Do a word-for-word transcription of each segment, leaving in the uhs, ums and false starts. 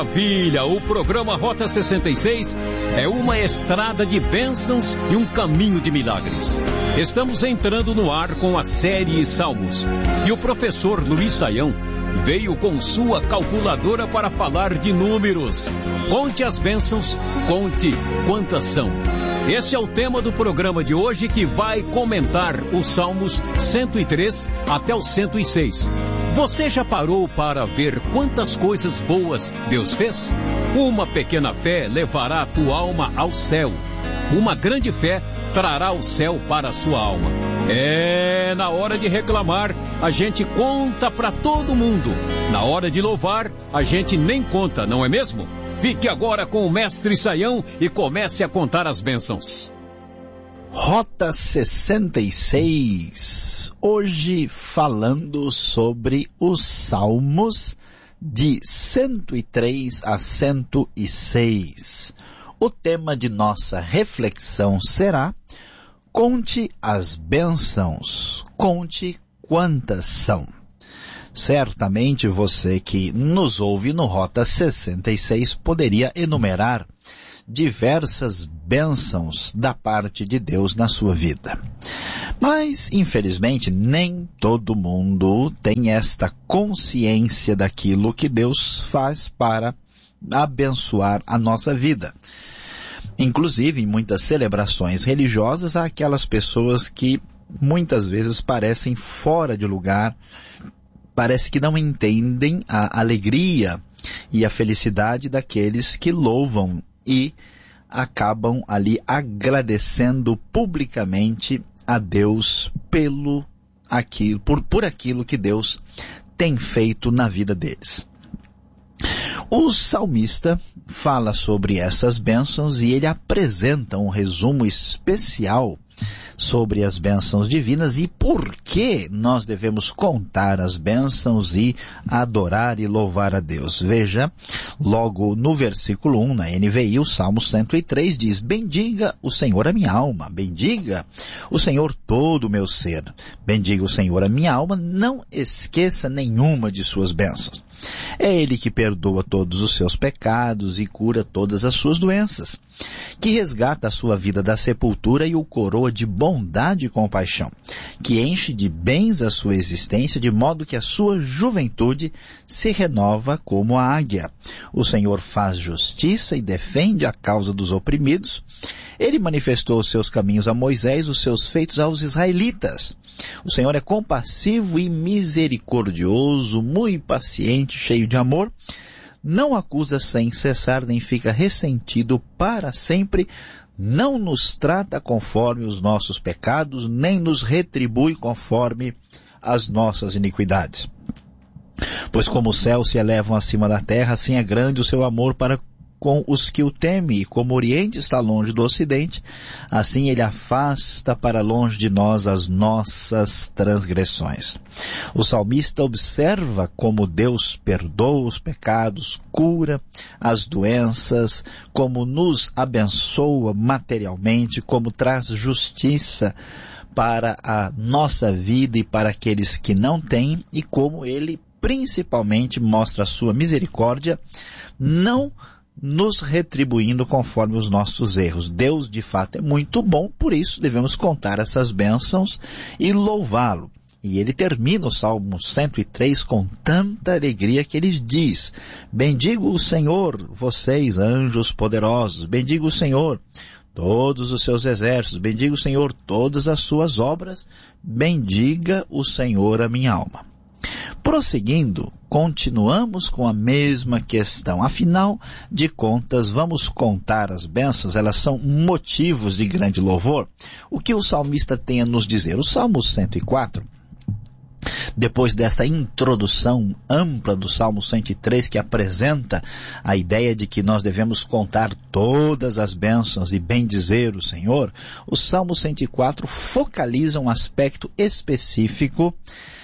Maravilha, o programa Rota sessenta e seis é uma estrada de bênçãos e um caminho de milagres. Estamos entrando no ar com a série Salmos e o professor Luiz Saião veio com sua calculadora para falar de números. Conte as bênçãos, conte quantas são. Esse é o tema do programa de hoje, que vai comentar os Salmos cento e três até o cento e seis. Você já parou para ver quantas coisas boas Deus fez? Uma pequena fé levará a tua alma ao céu. Uma grande fé trará o céu para a sua alma. É, na hora de reclamar, a gente conta para todo mundo. Na hora de louvar, a gente nem conta, não é mesmo? Fique agora com o mestre Saião e comece a contar as bênçãos. Rota sessenta e seis, hoje falando sobre os Salmos de cento e três a cento e seis. O tema de nossa reflexão será: conte as bênçãos, conte quantas são. Certamente você que nos ouve no Rota sessenta e seis poderia enumerar diversas bênçãos da parte de Deus na sua vida. Mas, infelizmente, nem todo mundo tem esta consciência daquilo que Deus faz para abençoar a nossa vida. Inclusive, em muitas celebrações religiosas, há aquelas pessoas que muitas vezes parecem fora de lugar, parece que não entendem a alegria e a felicidade daqueles que louvam e acabam ali agradecendo publicamente a Deus pelo aquilo, por, por aquilo que Deus tem feito na vida deles. O salmista fala sobre essas bênçãos e ele apresenta um resumo especial sobre as bênçãos divinas e por que nós devemos contar as bênçãos e adorar e louvar a Deus. Veja, logo no versículo um, na N V I, o Salmo cento e três diz: bendiga o Senhor a minha alma, bendiga o Senhor todo o meu ser, bendiga o Senhor a minha alma, não esqueça nenhuma de suas bênçãos. É Ele que perdoa todos os seus pecados e cura todas as suas doenças, que resgata a sua vida da sepultura e o coroa de bondade e compaixão, que enche de bens a sua existência, de modo que a sua juventude se renova como a águia. O Senhor faz justiça e defende a causa dos oprimidos. Ele manifestou os seus caminhos a Moisés, os seus feitos aos israelitas. O Senhor é compassivo e misericordioso, muito paciente, cheio de amor. Não acusa sem cessar, nem fica ressentido para sempre. Não nos trata conforme os nossos pecados, nem nos retribui conforme as nossas iniquidades. Pois como os céus se elevam acima da terra, assim é grande o seu amor para com os que o temem, e como o Oriente está longe do Ocidente, assim ele afasta para longe de nós as nossas transgressões. O salmista observa como Deus perdoa os pecados, cura as doenças, como nos abençoa materialmente, como traz justiça para a nossa vida e para aqueles que não têm, e como ele principalmente mostra a sua misericórdia, não nos retribuindo conforme os nossos erros. Deus de fato é muito bom, por isso devemos contar essas bênçãos e louvá-lo. E ele termina o Salmo cento e três com tanta alegria que ele diz: bendigo o Senhor, vocês anjos poderosos, bendigo o Senhor todos os seus exércitos, bendiga o Senhor todas as suas obras, bendiga o Senhor a minha alma. Prosseguindo, continuamos com a mesma questão. Afinal de contas, vamos contar as bênçãos, elas são motivos de grande louvor. O que o salmista tem a nos dizer? O Salmo cento e quatro, depois dessa introdução ampla do Salmo cento e três, que apresenta a ideia de que nós devemos contar todas as bênçãos e bendizer o Senhor, o Salmo cento e quatro focaliza um aspecto específico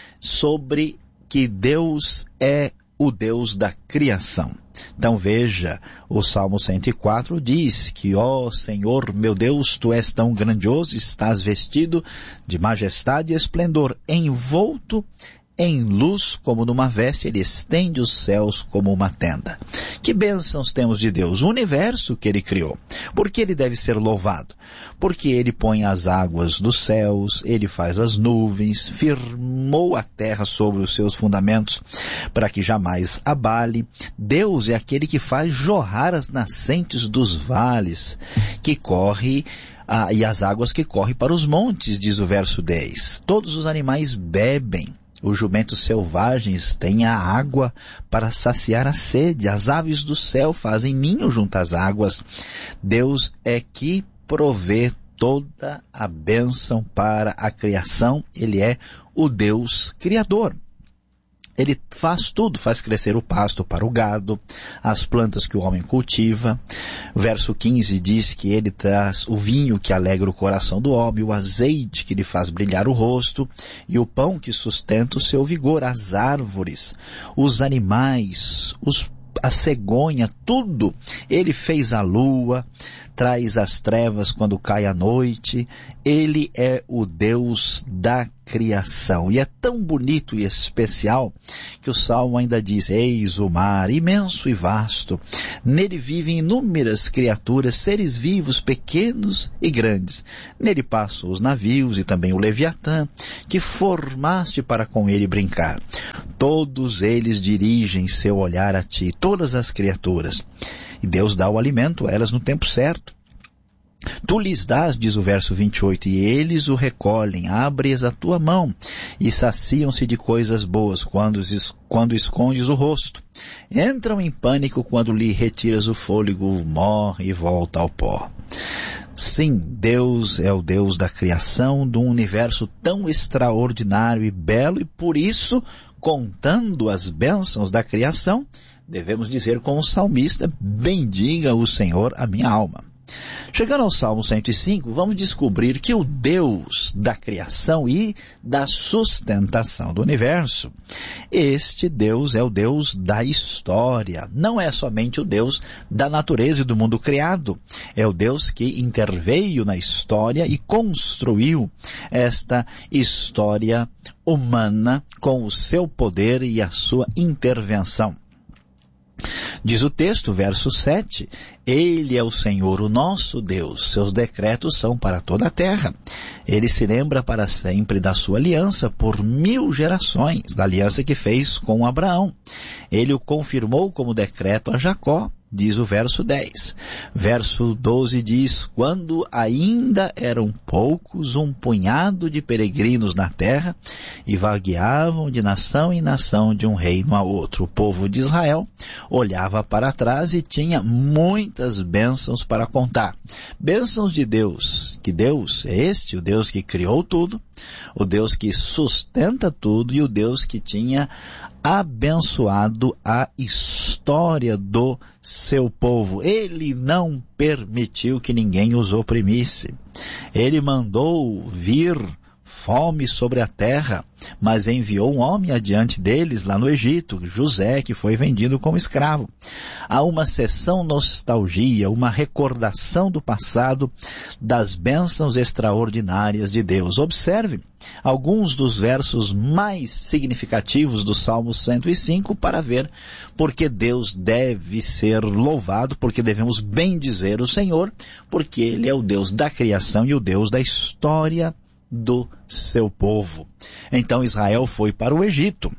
sobre que Deus é o Deus da criação. Então veja, o Salmo cento e quatro diz que, ó Senhor, meu Deus, Tu és tão grandioso, estás vestido de majestade e esplendor, envolto em luz como numa veste, ele estende os céus como uma tenda. Que bênçãos temos de Deus, o universo que ele criou. Por que ele deve ser louvado? Porque ele põe as águas dos céus, ele faz as nuvens, firmou a terra sobre os seus fundamentos para que jamais abale. Deus é aquele que faz jorrar as nascentes dos vales, que corre ah, e as águas que correm para os montes, diz o verso dez. Todos os animais bebem. Os jumentos selvagens têm a água para saciar a sede. As aves do céu fazem ninho junto às águas. Deus é que provê toda a bênção para a criação. Ele é o Deus Criador. Ele faz tudo, faz crescer o pasto para o gado, as plantas que o homem cultiva. Verso quinze diz que ele traz o vinho que alegra o coração do homem, o azeite que lhe faz brilhar o rosto, e o pão que sustenta o seu vigor, as árvores, os animais, os, a cegonha, tudo. Ele fez a lua, traz as trevas quando cai a noite. Ele é o Deus da criação. E é tão bonito e especial que o Salmo ainda diz: eis o mar, imenso e vasto. Nele vivem inúmeras criaturas, seres vivos, pequenos e grandes. Nele passam os navios e também o Leviatã, que formaste para com ele brincar. Todos eles dirigem seu olhar a ti, todas as criaturas. E Deus dá o alimento a elas no tempo certo. Tu lhes dás, diz o verso vinte e oito, e eles o recolhem, abres a tua mão, e saciam-se de coisas boas quando, quando escondes o rosto. Entram em pânico quando lhe retiras o fôlego, morre e volta ao pó. Sim, Deus é o Deus da criação, de um universo tão extraordinário e belo, e por isso, contando as bênçãos da criação, devemos dizer com o salmista: bendiga o Senhor a minha alma. Chegando ao Salmo cento e cinco, vamos descobrir que o Deus da criação e da sustentação do universo, este Deus é o Deus da história. Não é somente o Deus da natureza e do mundo criado. É o Deus que interveio na história e construiu esta história humana com o seu poder e a sua intervenção. Diz o texto, verso sete, Ele é o Senhor, o nosso Deus, seus decretos são para toda a terra. Ele se lembra para sempre da sua aliança por mil gerações, da aliança que fez com Abraão. Ele o confirmou como decreto a Jacó, diz o verso dez. Verso doze diz: quando ainda eram poucos, um punhado de peregrinos na terra, e vagueavam de nação em nação, de um reino a outro. O povo de Israel olhava para trás e tinha muitas bênçãos para contar. Bênçãos de Deus, que Deus é este, o Deus que criou tudo, o Deus que sustenta tudo e o Deus que tinha abençoado a história do seu povo. Ele não permitiu que ninguém os oprimisse. Ele mandou vir fome sobre a terra, mas enviou um homem adiante deles lá no Egito, José, que foi vendido como escravo. Há uma sessão nostalgia, uma recordação do passado, das bênçãos extraordinárias de Deus. Observe alguns dos versos mais significativos do Salmo cento e cinco para ver porque Deus deve ser louvado, porque devemos bendizer o Senhor, porque Ele é o Deus da criação e o Deus da história do seu povo. Então Israel foi para o Egito.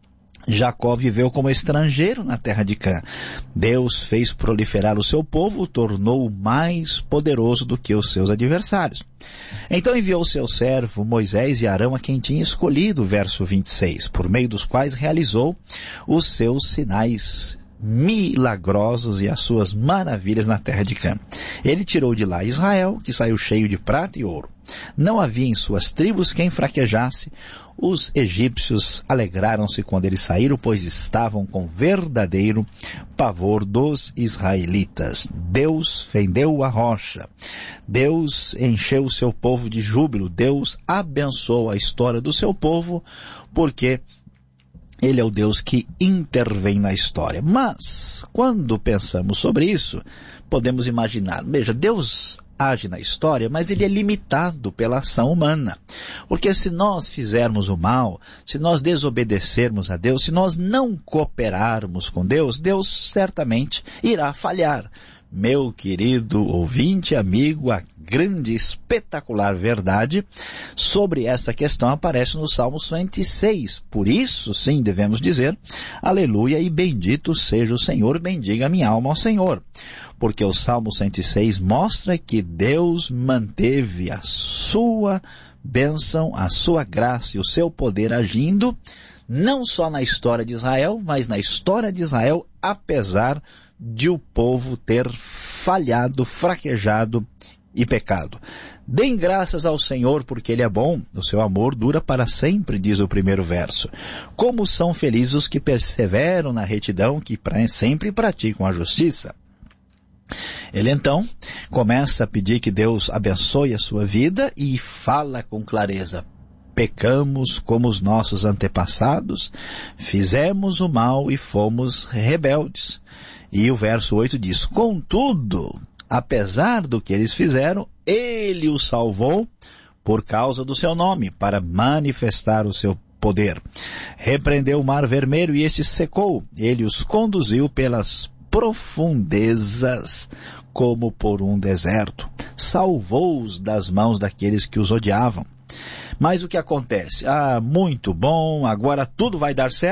Jacó viveu como estrangeiro na terra de Cã. Deus fez proliferar o seu povo, o tornou mais poderoso do que os seus adversários. Então enviou seu servo Moisés e Arão, a quem tinha escolhido, verso vinte e seis, por meio dos quais realizou os seus sinais milagrosos e as suas maravilhas na terra de Cã. Ele tirou de lá Israel, que saiu cheio de prata e ouro. Não havia em suas tribos quem fraquejasse. Os egípcios alegraram-se quando eles saíram, pois estavam com verdadeiro pavor dos israelitas. Deus fendeu a rocha. Deus encheu o seu povo de júbilo. Deus abençoou a história do seu povo, porque Ele é o Deus que intervém na história. Mas, quando pensamos sobre isso, podemos imaginar, veja, Deus age na história, mas ele é limitado pela ação humana. Porque se nós fizermos o mal, se nós desobedecermos a Deus, se nós não cooperarmos com Deus, Deus certamente irá falhar. Meu querido ouvinte, amigo, a grande, espetacular verdade sobre essa questão aparece no Salmo cento e seis. Por isso, sim, devemos dizer, aleluia e bendito seja o Senhor, bendiga minha alma ao Senhor. Porque o Salmo cento e seis mostra que Deus manteve a sua bênção, a sua graça e o seu poder agindo, não só na história de Israel, mas na história de Israel, apesar de o povo ter falhado, fraquejado e pecado. Deem graças ao Senhor porque Ele é bom, o seu amor dura para sempre, diz o primeiro verso. Como são felizes os que perseveram na retidão, que sempre praticam a justiça. Ele então começa a pedir que Deus abençoe a sua vida e fala com clareza. Pecamos como os nossos antepassados, fizemos o mal e fomos rebeldes. E o verso oito diz, contudo, apesar do que eles fizeram, Ele os salvou por causa do seu nome, para manifestar o seu poder. Repreendeu o mar vermelho e este secou. Ele os conduziu pelas profundezas como por um deserto. Salvou-os das mãos daqueles que os odiavam. Mas o que acontece? Ah, muito bom, agora tudo vai dar certo.